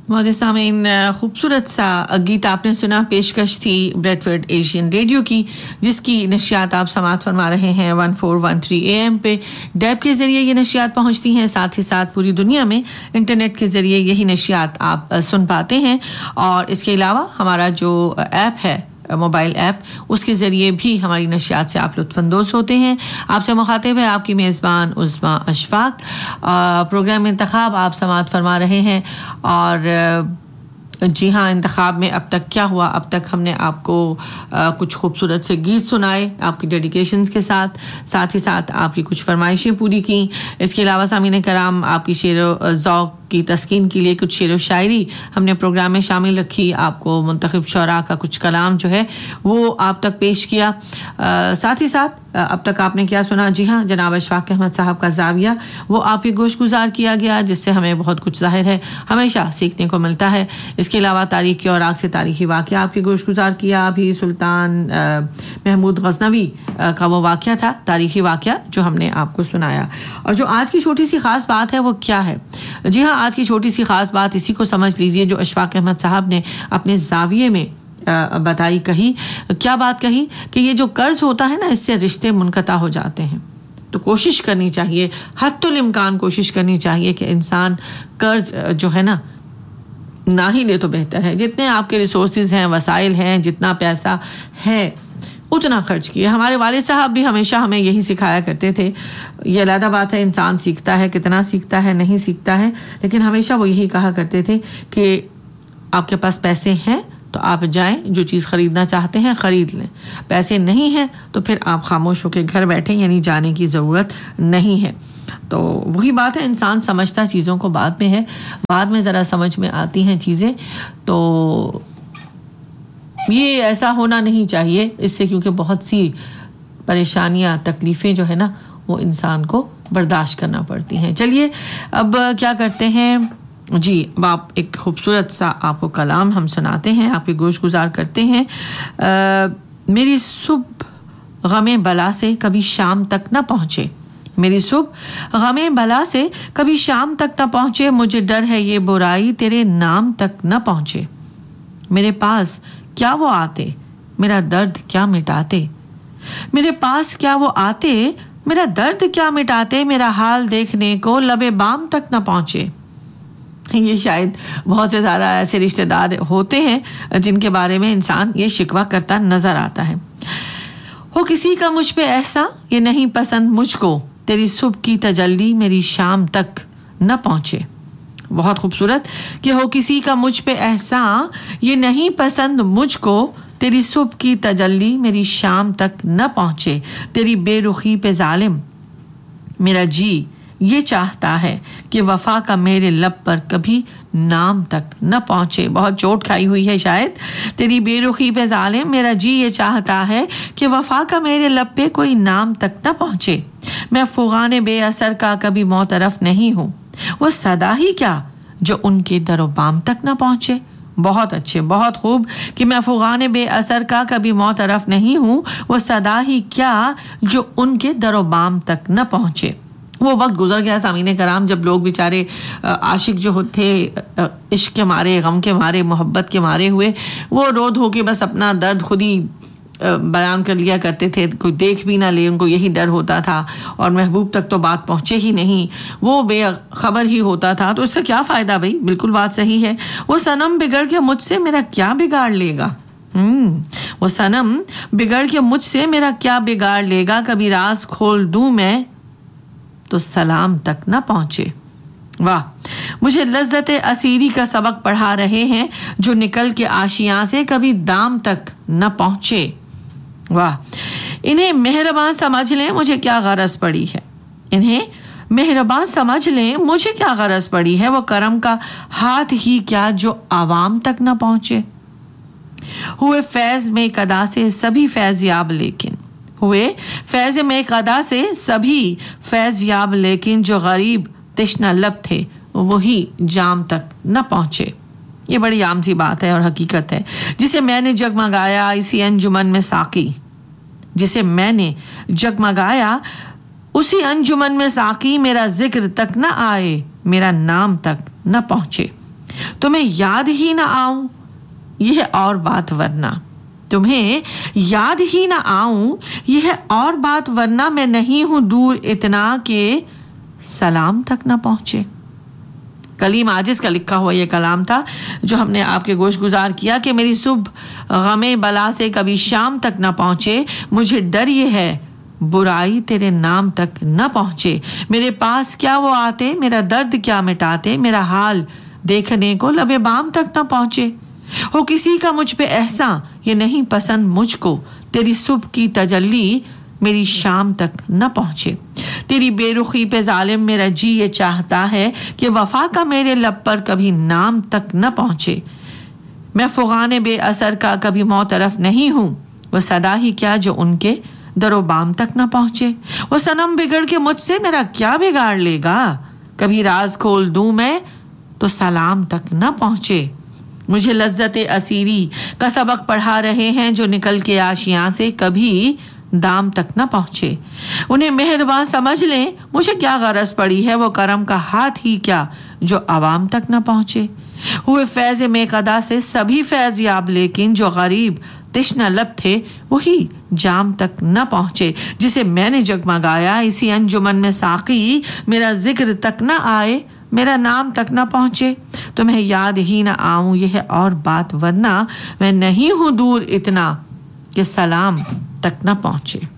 मौजूद सामीन, खूबसूरत सा गीत आपने सुना। पेशकश थी ब्रेडफोर्ड एशियन रेडियो की, जिसकी नशियात आप समाअत फरमा रहे हैं 1413 AM पे। डैब के ज़रिए ये नशियात पहुंचती हैं, साथ ही साथ पूरी दुनिया में इंटरनेट के ज़रिए यही नशियात आप सुन पाते हैं। और इसके अलावा हमारा जो ऐप है, मोबाइल ऐप, उसके ज़रिए भी हमारी नशियात से आप लुत्फ़अंदोज़ होते हैं। आपसे मुखातिब है आपकी मेज़बान उस्मा अशफाक। प्रोग्राम इंतखाब आप समाअत फरमा रहे हैं। और जी हाँ, इंतखाब में अब तक क्या हुआ? अब तक हमने आपको कुछ खूबसूरत से गीत सुनाए आपकी डेडिकेशंस के साथ, साथ ही साथ आपकी कुछ फरमाइशें पूरी की। इसके अलावा सामीन कराम, आपकी शेर ज़ौक़ की तस्कीन के लिए कुछ शेर व शायरी हमने प्रोग्राम में शामिल रखी। आपको मुंतखब शौरा का कुछ कलाम जो है वो आप तक पेश किया। साथ ही साथ अब तक आपने क्या सुना? जी हाँ, जनाब अशफाक अहमद साहब का ज़ाविया वो आपके गोशगुजार किया गया, जिससे हमें बहुत कुछ ज़ाहिर है हमेशा सीखने को मिलता है। इसके अलावा तारीख़ के औराक से तारीख़ी वाक़या आपके गोशगुजार किया। अभी सुल्तान महमूद गज़नवी का वो वाक़या था, तारीख़ी वाक़या जो हमने आपको सुनाया। और जो आज की छोटी सी ख़ास बात है वो क्या है? जी हाँ, आज की छोटी सी ख़ास बात इसी को समझ लीजिए जो अशफाक अहमद साहब ने अपने ज़ाविये में बताई। कही क्या बात कही कि ये जो कर्ज होता है ना, इससे रिश्ते मुनक़ता हो जाते हैं। तो कोशिश करनी चाहिए, हत्तुल इम्कान कोशिश करनी चाहिए कि इंसान कर्ज जो है ना ही ले तो बेहतर है। जितने आपके रिसोर्सेज हैं, वसाइल हैं, जितना पैसा है उतना खर्च किए। हमारे वालिद साहब भी हमेशा हमें यही सिखाया करते थे। ये अलग बात है, इंसान सीखता है, कितना सीखता है, नहीं सीखता है, लेकिन हमेशा वो यही कहा करते थे कि आपके पास पैसे हैं तो आप जाएं, जो चीज़ ख़रीदना चाहते हैं ख़रीद लें। पैसे नहीं हैं तो फिर आप खामोश होकर घर बैठें, यानी जाने की ज़रूरत नहीं है। तो वही बात है, इंसान समझता चीज़ों को बाद में है, बाद में ज़रा समझ में आती हैं चीज़ें। तो ये ऐसा होना नहीं चाहिए इससे, क्योंकि बहुत सी परेशानियां, तकलीफ़ें जो है ना वो इंसान को बर्दाश्त करना पड़ती हैं। चलिए अब क्या करते हैं जी, अब आप एक खूबसूरत सा आपको कलाम हम सुनाते हैं, आपके गोश गुजार करते हैं। मेरी सुबह गमे बला से कभी शाम तक न पहुँचे, मेरी सुबह गमे बला से कभी शाम तक न पहुँचे, मुझे डर है ये बुराई तेरे नाम तक न पहुँचे। मेरे पास क्या वो आते, मेरा दर्द क्या मिटाते, मेरे पास क्या वो आते, मेरा दर्द क्या मिटाते, मेरा हाल देखने को लबे बाम तक न पहुँचे। ये शायद बहुत से ज़्यादा ऐसे रिश्तेदार होते हैं जिनके बारे में इंसान ये शिकवा करता नज़र आता है। हो किसी का मुझ पे ऐसा, ये नहीं पसंद मुझको, तेरी सुबह की तजल्ली मेरी शाम तक न पहुँचे। बहुत खूबसूरत कि हो किसी का मुझ पे एहसान, ये नहीं पसंद मुझको, तेरी सुबह की तजल्ली मेरी शाम तक न पहुँचे। तेरी बेरुखी पे जालिम मेरा जी ये चाहता है कि वफा का मेरे लब पर कभी नाम तक न पहुँचे। बहुत चोट खाई हुई है शायद। तेरी बेरुखी पे जालिम मेरा जी ये चाहता है कि वफा का मेरे लब पे कोई नाम तक न पहुँचे। मैं फुगाने बेअसर का कभी मोतरफ नहीं हूँ, वो सदा ही क्या जो उनके दरो बाम तक न पहुँचे। बहुत अच्छे, बहुत खूब कि मैं फुगाने बेअसर का कभी मोतरफ नहीं हूँ, वो सदा ही क्या जो उनके दरो बाम तक न पहुँचे। वो वक्त गुजर गया सामीने कराम जब लोग बेचारे आशिक जो होते इश्क के मारे, गम के मारे, मोहब्बत के मारे हुए वो रो धो के बस अपना दर्द खुद ही बयान कर लिया करते थे। कोई देख भी ना ले, उनको यही डर होता था और महबूब तक तो बात पहुँचे ही नहीं, वो बेखबर ही होता था। तो इससे क्या फ़ायदा भाई? बिल्कुल बात सही है। वो सनम बिगड़ के मुझसे मेरा क्या बिगाड़ लेगा, वो सनम बिगड़ के मुझसे मेरा क्या बिगाड़ लेगा। कभी राज खोल दूँ मैं तो सलाम तक न पहुँचे। वाह, मुझे लज्जत असीरी का सबक पढ़ा रहे हैं जो निकल के आशियाँ से कभी दाम तक न पहुँचे। वाह, इन्हें मेहरबान समझ लें मुझे क्या गरज पड़ी है, इन्हें मेहरबान समझ लें मुझे क्या गरज पड़ी है। वो करम का हाथ ही क्या जो आवाम तक न पहुँचे। हुए फैज़ में कदा से सभी फैज़ याब, लेकिन हुए फैज़ में कदा से सभी फैज़ याब, लेकिन जो गरीब तिश्ना लब थे वही जाम तक न पहुँचे। ये बड़ी आम सी बात है और हकीकत है। जिसे मैंने जगमगाया इसी अंजुमन में साकी, जिसे मैंने जगमगाया उसी अंजुमन में साकी, मेरा जिक्र तक न आए, मेरा नाम तक न पहुँचे। तुम्हें याद ही ना आऊं यह है और बात, वरना तुम्हें याद ही ना आऊं यह है और बात, वरना मैं नहीं हूं दूर इतना कि सलाम तक ना पहुंचे। कलीम आजिज का लिखा हुआ यह कलाम था जो हमने आपके गोश गुजार किया कि मेरी सुबह गमे बला से कभी शाम तक ना पहुंचे, मुझे डर ये है बुराई तेरे नाम तक न पहुंचे। मेरे पास क्या वो आते, मेरा दर्द क्या मिटाते, मेरा हाल देखने को लबे बाम तक न पहुंचे। हो किसी का मुझ पे एहसान, ये नहीं पसंद मुझको, तेरी सुबह की तजल्ली मेरी शाम तक न पहुंचे। तेरी बेरुखी पे जालिम मेरा जी ये चाहता है कि वफा का मेरे लब पर कभी नाम तक न पहुंचे। मैं फुगाने बे असर का कभी मौतरफ नहीं हूं, वो सदा ही क्या जो उनके दरो बाम तक न पहुंचे। वो सनम बिगड़ के मुझसे मेरा क्या बिगाड़ लेगा, कभी राज खोल दूं मैं तो सलाम तक न पहुंचे। मुझे लज्जत असीरी का सबक पढ़ा रहे हैं जो निकल के आशियां से कभी दाम तक न पहुंचे। उन्हें मेहरबान समझ लें, मुझे क्या गरज पड़ी है वो करम का हाथ ही क्या जो अवाम तक न पहुंचे। हुए फैज में कदा से सभी फैज याब, लेकिन जो गरीब तिश्ना लब थे वही जाम तक न पहुंचे। जिसे मैंने जगमगाया इसी अंजुमन में साकी, मेरा जिक्र तक न आए, मेरा नाम तक न पहुंचे। तुम्हें याद ही न आऊं यह है और बात, वरना मैं नहीं हूं दूर इतना कि सलाम तक न पहुंचे।